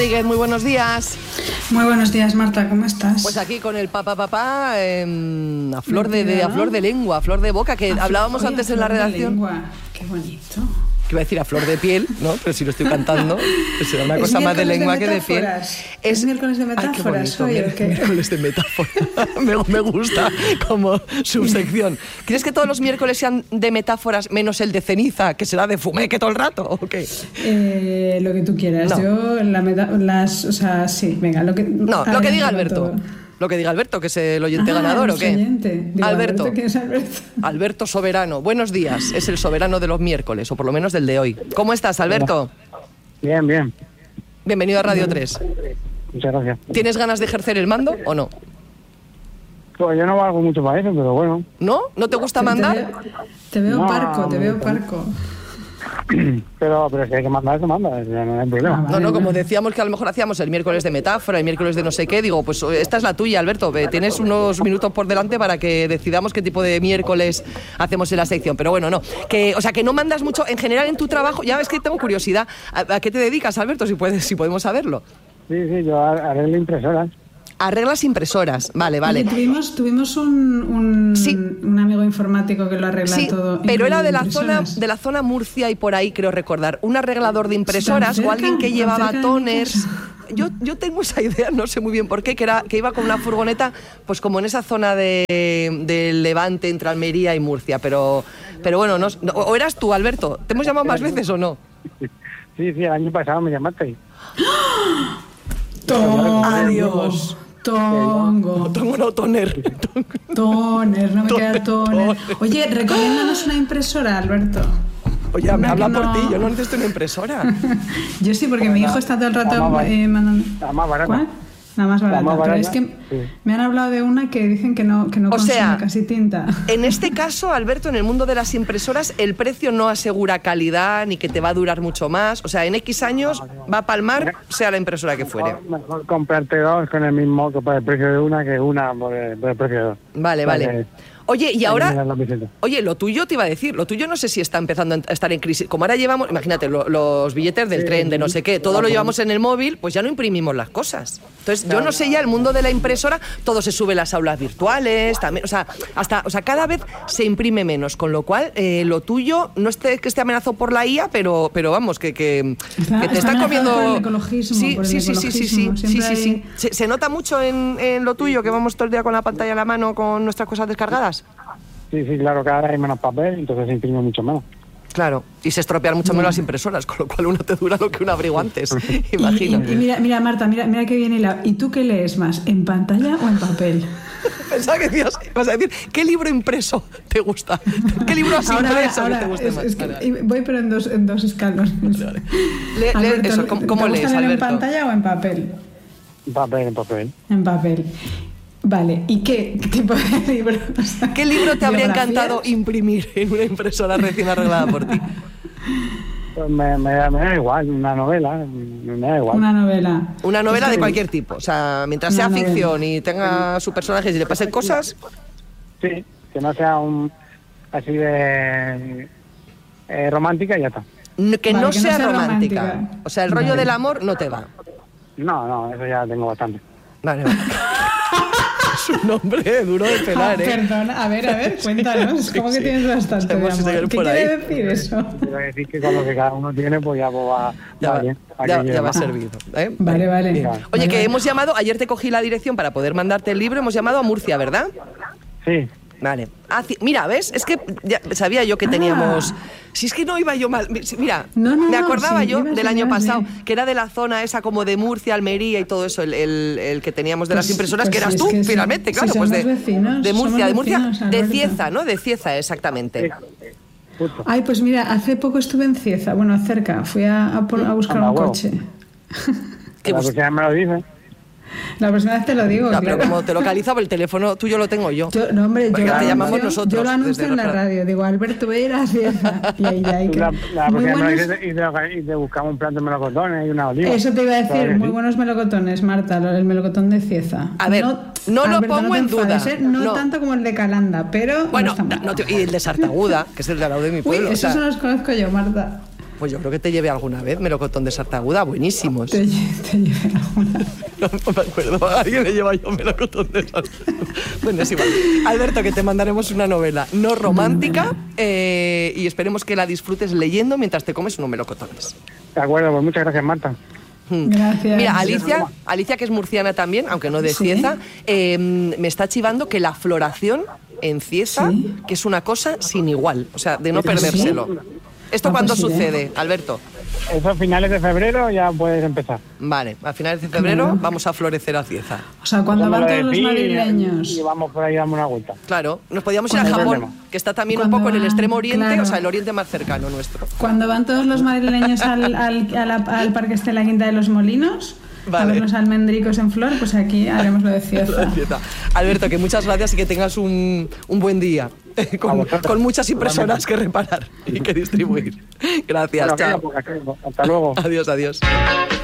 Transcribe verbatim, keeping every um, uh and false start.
Muy buenos días. Muy buenos días, Marta, ¿cómo estás? Pues aquí con el papá papá eh, a flor de, de a flor de lengua, a flor de boca, que a hablábamos flor, antes oye, en la redacción. Lengua. Qué bonito. Que iba a decir a flor de piel, ¿no? Pero si lo estoy cantando, pues será una cosa más de lengua de que de piel. Es, es miércoles de metáforas. Ay, qué bonito, miércoles de metáforas. me, me gusta como subsección. ¿Quieres que todos los miércoles sean de metáforas menos el de ceniza, que será de fumeque todo el rato? ¿O qué? Eh, lo que tú quieras. No. Yo, la meta, las, o sea, sí, venga, lo que... No, lo que diga Alberto. Todo. Lo que diga Alberto, que es el oyente ah, ganador, ¿o qué? Oyente. Digo, Alberto. Alberto. ¿Quién es Alberto? Alberto Soberano. Buenos días. Es el soberano de los miércoles, o por lo menos del de hoy. ¿Cómo estás, Alberto? Bien, bien. Bienvenido a Radio tres. Muchas gracias. ¿Tienes ganas de ejercer el mando o no? Pues yo no valgo mucho para eso, pero bueno. ¿No? ¿No te gusta mandar? Te veo, te veo no, parco, te veo parco. Pero, pero si hay que mandar, se manda, no hay problema. No, no, como decíamos que a lo mejor hacíamos el miércoles de metáfora, el miércoles de no sé qué, digo, pues esta es la tuya, Alberto, tienes unos minutos por delante para que decidamos qué tipo de miércoles hacemos en la sección, pero bueno, no, que, o sea, que no mandas mucho, en general en tu trabajo, ya ves que tengo curiosidad, ¿a, a qué te dedicas, Alberto, si puedes, si podemos saberlo? Sí, sí, yo arreglo impresoras. Arreglas impresoras, vale, vale. Y tuvimos, tuvimos un, un, sí. un amigo informático que lo arregla sí, todo. Pero era de la zona de la zona Murcia y por ahí, creo recordar. Un arreglador de impresoras cerca, o alguien que llevaba toners. Yo, yo tengo esa idea, no sé muy bien por qué, que era que iba con una furgoneta, pues como en esa zona de, de Levante, entre Almería y Murcia. Pero, pero bueno, no, no, ¿o eras tú, Alberto? ¿Te hemos llamado más veces o no? Sí, sí, el año pasado me llamaste. ¡Oh! Adiós. Tongo. Tongo no, toner. Toner, no me toner, queda toner. toner. Oye, recomiéndanos una impresora, Alberto. Oye, me habla por no... ti, yo no necesito una impresora. Yo sí, porque mi hijo está todo el rato eh, mandando... La más barata. ¿Cuál? La más barata. La más barata. Pero es que sí. Me han hablado de una que dicen que no, que no o consume sea, casi tinta. En este caso, Alberto, en el mundo de las impresoras, el precio no asegura calidad ni que te va a durar mucho más. O sea, en X años va a palmar, sea la impresora que fuere. Mejor, mejor comprarte dos con el mismo, por el precio de una, que una por el, por el precio de dos. Vale, vale. vale. Oye, y ahora, oye, lo tuyo te iba a decir, lo tuyo no sé si está empezando a estar en crisis. Como ahora llevamos, imagínate, lo, los billetes del sí, tren, de no sé qué, todo lo llevamos en el móvil, pues ya no imprimimos las cosas. Entonces, yo no sé ya, el mundo de la impresora, todo se sube a las aulas virtuales, también, o sea, hasta, o sea, cada vez se imprime menos, con lo cual, eh, lo tuyo, no es que esté amenazado por la I A, pero, pero vamos, que, que, está, que te está están comiendo... Por el ecologismo, sí, por el sí, sí, sí, sí, sí, sí, sí, sí. ¿Se, ¿Se nota mucho en, en lo tuyo, que vamos todo el día con la pantalla en la mano, con nuestras cosas descargadas? Sí, sí, claro, cada vez hay menos papel, entonces se imprime mucho menos. Claro, y se estropean mucho menos las impresoras, con lo cual una te dura lo que un abrigo antes, imagino. Y, y, y mira, mira, Marta, mira, mira que viene la... ¿Y tú qué lees más, en pantalla o en papel? Pensaba que decías, vas a decir, ¿qué libro impreso te gusta? ¿Qué libro has ahora, impreso ahora, que te guste es, más? Es que vale, vale. Voy pero en dos, en dos escalones. Vale, vale. Le, Alberto, le, eso, ¿cómo, cómo lees, Alberto? ¿En pantalla o en papel? En papel, en papel. En papel. Vale, ¿y qué tipo de libro? O sea, ¿qué libro te habría encantado imprimir en una impresora recién arreglada por ti? Pues me, me, me da igual, una novela, me da igual. Una novela. Una novela de cualquier tipo, o sea, mientras sea ficción y tenga sus personajes y le pasen cosas. Sí, que no sea un así de eh, romántica y ya está. Que, vale, no, que sea no sea romántica. romántica. O sea, el rollo vale. del amor no te va. No, no, eso ya tengo bastante. Vale, vale. Es un nombre duro de pelar, ah, ¿eh? Perdona, a ver, a ver, cuéntanos, sí, ¿cómo sí. que tienes bastante de amor? ¿Qué quiere ahí. decir eso? Quiero decir que con lo que cada uno tiene, pues ya pues va, ya, va va, bien. Ya, ya va servido. ¿eh? Vale, vale. Oye, vale, que vale. hemos llamado, ayer te cogí la dirección para poder mandarte el libro, hemos llamado a Murcia, ¿verdad? Sí. Vale. Ah, mira, ¿ves? Es que ya sabía yo que teníamos... Ah. Si es que no iba yo mal. Mira, no, no, me acordaba sí, yo del año bien, pasado, bien. que era de la zona esa como de Murcia, Almería y todo eso, el, el, el que teníamos de pues, las impresoras, pues que eras si tú, es que finalmente, si, claro. Si pues de, vecinos, de Murcia, de Murcia, vecinos, de Cieza, ¿no? De Cieza, exactamente. Sí. Ay, pues mira, hace poco estuve en Cieza, bueno, cerca, fui a, a, por, a buscar un coche. ¿Qué bus- la me lo dice? La próxima vez te lo digo. No, claro. pero como te localiza por el teléfono, tuyo lo tengo yo. yo no, hombre, yo te anuncio, llamamos nosotros. Yo lo anuncio en la otra. radio. Digo, Alberto, voy a ir a Cieza. Y ahí, ahí, que... La, la muy próxima buenos... vez y te, y te buscamos un plato de melocotones y una oliva. Eso te iba a decir, muy sí. buenos melocotones, Marta, el melocotón de Cieza. A ver, no, no lo Alberto, pongo no en enfades, duda. ¿eh? No, no tanto como el de Calanda, pero bueno, no está no, no, y el de Sartaguda, que es el de al lado de mi pueblo. Uy, esos o sea... no los conozco yo, Marta. Pues yo creo que te llevé alguna vez melocotón de Sartaguda, buenísimos. Te, te llevé alguna vez. No, no me acuerdo, a alguien le lleva yo melocotón de Sartaguda. Bueno, es igual. Alberto, que te mandaremos una novela no romántica eh, y esperemos que la disfrutes leyendo mientras te comes unos melocotones. De acuerdo, pues muchas gracias, Marta. Gracias. Mira, Alicia, Alicia, que es murciana también, aunque no de Sí. Cieza, eh, me está chivando que la floración en Cieza, Sí. que es una cosa sin igual, o sea, de no ¿Sí? perdérselo. ¿Esto Ah, cuándo pues sí, sucede, ¿eh? Alberto? Eso a finales de febrero ya puedes empezar. Vale, a finales de febrero Claro. vamos a florecer a Cieza. O sea, cuando Eso me van lo todos los decís madrileños. Y vamos por ahí a darme una vuelta. Claro, nos podíamos ir a Cuando Japón, van- que está también un cuando poco en el van, extremo oriente, claro. o sea, el oriente más cercano nuestro. Cuando van todos los madrileños al, al, a la- al parque este de la Quinta de los Molinos, Vale. a ver los almendricos en flor, pues aquí haremos lo de Cieza. Cieza. Alberto, que muchas gracias y que tengas un, un buen día. A Con, vosotros. con muchas impresoras que reparar y que distribuir. Gracias, Bueno, chao. venga, pues, hasta luego. Adiós, adiós.